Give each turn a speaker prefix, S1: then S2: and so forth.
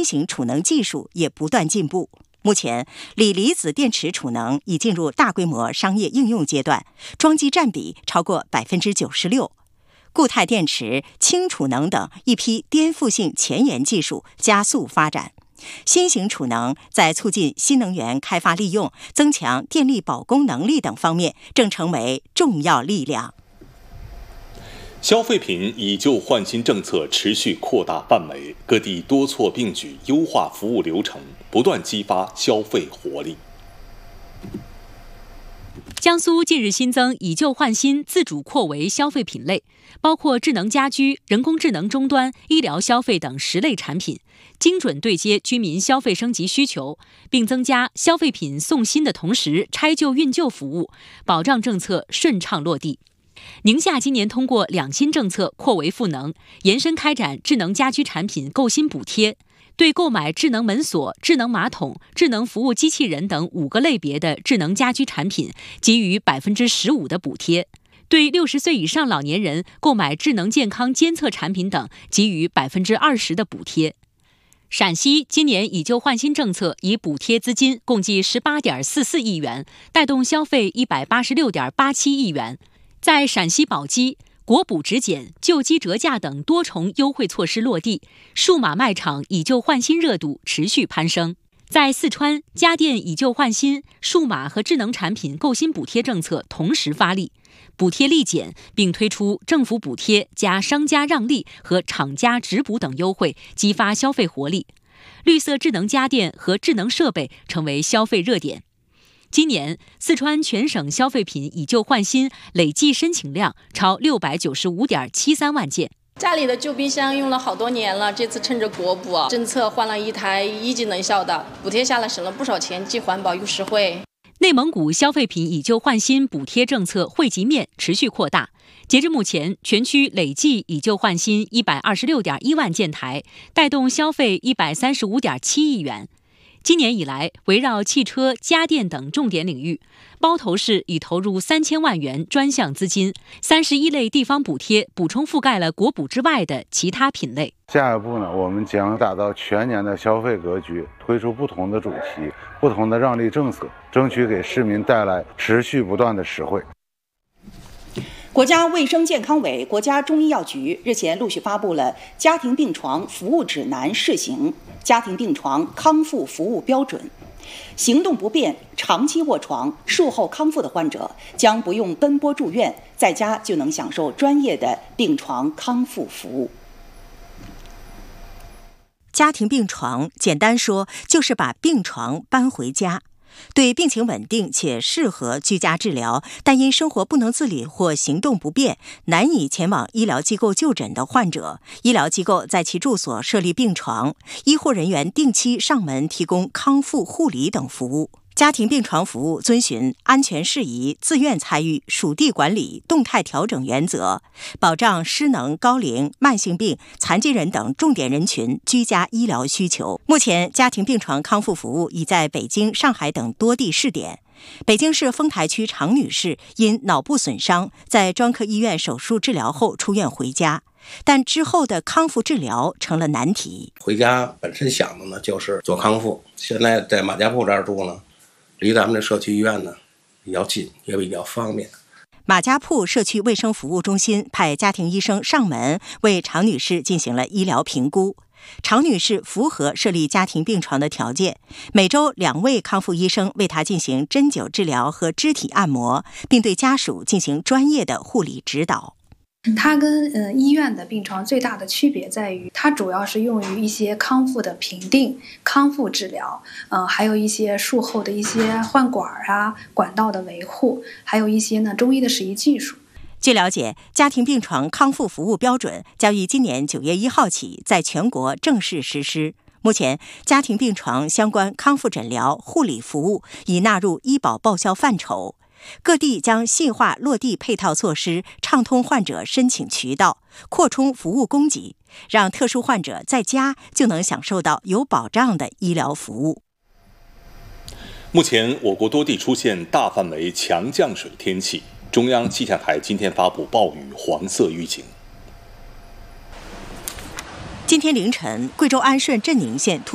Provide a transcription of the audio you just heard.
S1: 型储能技术也不断进步。目前，锂离子电池储能已进入大规模商业应用阶段，装机占比超过96%。固态电池、氢储能等一批颠覆性前沿技术加速发展。新型储能在促进新能源开发利用、增强电力保供能力等方面正成为重要力量。
S2: 消费品以旧换新政策持续扩大范围，各地多措并举优化服务流程，不断激发消费活力。
S3: 江苏近日新增以旧换新自主扩围消费品类，包括智能家居、人工智能终端、医疗消费等10类产品，精准对接居民消费升级需求，并增加消费品送新的同时拆旧运旧服务，保障政策顺畅落地。宁夏今年通过2新政策扩围赋能，延伸开展智能家居产品购新补贴，对购买智能门锁、智能马桶、智能服务机器人等5个类别的智能家居产品给予15%的补贴，对60岁以上老年人购买智能健康监测产品等给予20%的补贴。陕西今年以旧换新政策以补贴资金共计18.44亿元，带动消费186.87亿元。在陕西宝鸡，国补直减、旧机折价等多重优惠措施落地，数码卖场以旧换新热度持续攀升。在四川，家电以旧换新、数码和智能产品购新补贴政策同时发力，补贴立减，并推出政府补贴加商家让利和厂家直补等优惠，激发消费活力。绿色智能家电和智能设备成为消费热点。今年，四川全省消费品以旧换新累计申请量超695.73万件。
S4: 家里的旧冰箱用了好多年了，这次趁着国补政策换了一台1级能效的，补贴下来省了不少钱，既环保又实惠。
S3: 内蒙古消费品以旧换新补贴政策惠及面持续扩大，截至目前，全区累计以旧换新126.1万件台，带动消费135.7亿元。今年以来，围绕汽车、家电等重点领域，包头市已投入3000万元专项资金，31类地方补贴补充覆盖了国补之外的其他品类。
S5: 下一步呢，我们将打造全年的消费格局，推出不同的主题、不同的让利政策，争取给市民带来持续不断的实惠。
S6: 国家卫生健康委、国家中医药局日前陆续发布了家庭病床服务指南试行、家庭病床康复服务标准。行动不便、长期卧床、术后康复的患者将不用奔波住院，在家就能享受专业的病床康复服务。
S1: 家庭病床，简单说就是把病床搬回家。对病情稳定且适合居家治疗，但因生活不能自理或行动不便，难以前往医疗机构就诊的患者，医疗机构在其住所设立病床，医护人员定期上门提供康复护理等服务。家庭病床服务遵循安全适宜、自愿参与、属地管理、动态调整原则，保障失能、高龄、慢性病、残疾人等重点人群居家医疗需求。目前，家庭病床康复服务已在北京、上海等多地试点。北京市丰台区常女士因脑部损伤，在专科医院手术治疗后出院回家，但之后的康复治疗成了难题。
S7: 回家本身想的呢就是做康复，现在在马家铺这儿住呢，离咱们的社区医院呢比较近，也比较方便。
S1: 马家铺社区卫生服务中心派家庭医生上门为常女士进行了医疗评估。常女士符合设立家庭病床的条件，每周2位康复医生为她进行针灸治疗和肢体按摩，并对家属进行专业的护理指导。
S8: 它跟医院的病床最大的区别在于，它主要是用于一些康复的评定、康复治疗，还有一些术后的一些换管啊、管道的维护，还有一些呢中医的实验技术。
S1: 据了解，家庭病床康复服务标准将于今年9月1号起在全国正式实施。目前，家庭病床相关康复诊疗、护理服务已纳入医保报销范畴。各地将细化落地配套措施，畅通患者申请渠道，扩充服务供给，让特殊患者在家就能享受到有保障的医疗服务。
S2: 目前，我国多地出现大范围强降水天气，中央气象台今天发布暴雨黄色预警。
S1: 今天凌晨，贵州安顺镇宁县